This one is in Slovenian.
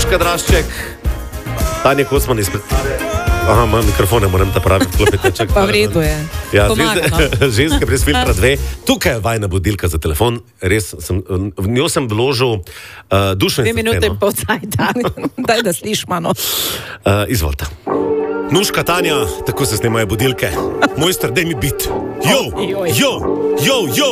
Nuška Drašček, Tanja Kosman izpred... Aha, imam mikrofone, moram ta pravi klopeteček. Pa v redu je. Ja, Pomaga, ženske brez filtra 2. Tukaj je vajna budilka za telefon. Res, v njo sem vložil dušo in 2 minute in pol cajta. Daj, da slišimo, no. Izvolite. Nuška Tanja, tako se snemajo budilke. Mojster, daj mi bit. Jo, jo, jo, jo.